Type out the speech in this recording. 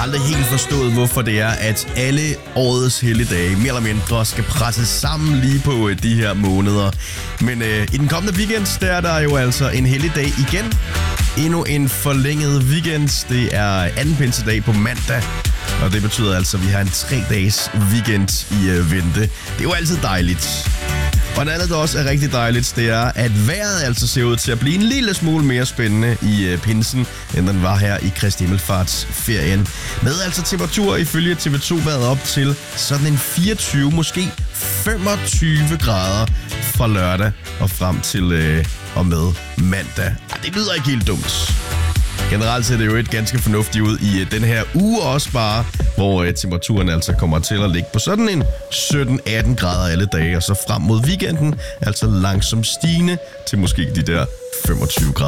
aldrig helt forstået, hvorfor det er, at alle årets helligdage mere eller mindre skal presses sammen lige på de her måneder. Men i den kommende weekend, der er der jo altså en helligdag igen. Endnu en forlænget weekend. Det er anden pinsedag på mandag. Og det betyder altså, at vi har en 3-dages weekend i vente. Det er jo altid dejligt. Og en andet, der også er rigtig dejligt, det er, at vejret altså ser ud til at blive en lille smule mere spændende i pinsen, end den var her i Kristi Himmelfartsferien. Med altså temperaturer ifølge TV2 været op til sådan en 24, måske 25 grader fra lørdag og frem til og med mandag. Det lyder ikke helt dumt. Generelt ser det jo et ganske fornuftigt ud i den her uge også bare, hvor temperaturen altså kommer til at ligge på sådan en 17-18 grader alle dage, og så frem mod weekenden altså langsomt stigende til måske de der 25 grader.